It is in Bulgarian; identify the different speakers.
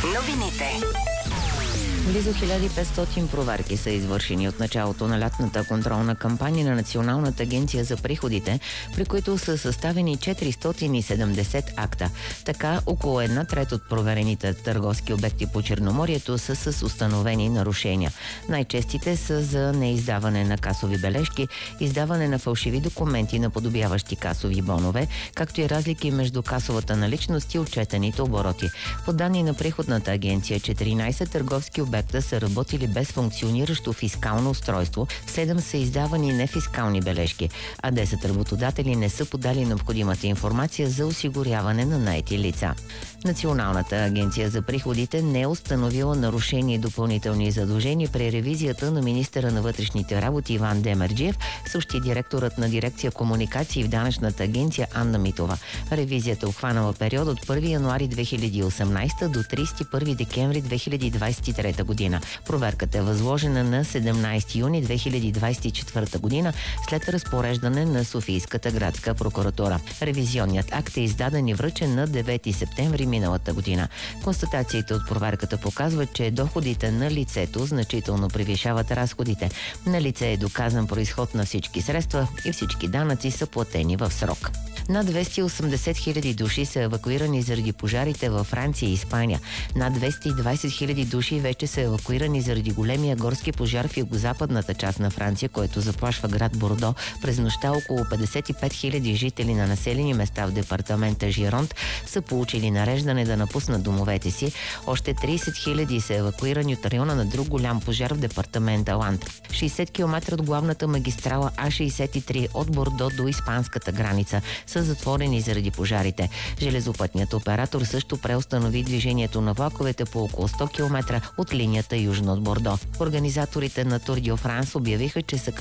Speaker 1: Новините.
Speaker 2: Близо 1500 проверки са извършени от началото на лятната контролна кампания на Националната агенция за приходите, при които са съставени 470 акта. Така, около 1/3 от проверените търговски обекти по Черноморието са с установени нарушения. Най-честите са за неиздаване на касови бележки, издаване на фалшиви документи, наподобяващи касови бонове, както и разлики между касовата наличност и отчетените обороти. По данни на приходната агенция, 14 търговски обекта са работили без функциониращо фискално устройство, 7 са издавани нефискални бележки, а 10 работодатели не са подали необходимата информация за осигуряване на наети лица. Националната агенция за приходите не е установила нарушения и допълнителни задължения при ревизията на министъра на вътрешните работи Иван Демерджиев, съобщи директорът на дирекция комуникации в данъчната агенция Анна Митова. Ревизията обхванала период от 1 януари 2018 до 31 декември 2023 година. Проверката е възложена на 17 юни 2024 година след разпореждане на Софийската градска прокуратура. Ревизионният акт е издаден и връчен на 9 септември миналата година. Констатациите от проверката показват, че доходите на лицето значително превишават разходите. На лице е доказан произход на всички средства и всички данъци са платени в срок. Над 280 хиляди души са евакуирани заради пожарите във Франция и Испания. Над 220 хиляди души вече са евакуирани заради големия горски пожар в югозападната част на Франция, който заплашва град Бордо. През нощта около 55 хиляди жители на населени места в департамента Жиронт са получили нареждане да напуснат домовете си. Още 30 хиляди са евакуирани от района на друг голям пожар в департамента Ланд. 60 км от главната магистрала А63 от Бордо до испанската граница са затворени заради пожарите. Железопътният оператор също преустанови движението на влаковете по около 100 км от линията южно от Бордо. Организаторите на Тур де Франс обявиха, че са